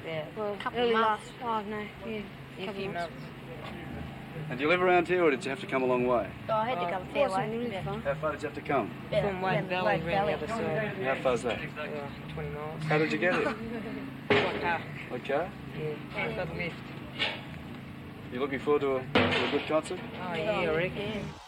Yeah. Well, Couple early months. last. Oh no, yeah. A couple few months. months. And do you live around here, or did you have to come a long way? Oh, I had to come a fair Wasn't way. really Yeah. far. How far did you have to come? Yeah, From Wayne Valley, Wayne around the other side. How far's that? 20 miles. How did you get here? By car. By car? Yeah. Double lift. You looking forward to a good concert? Oh, yeah, I reckon. Yeah.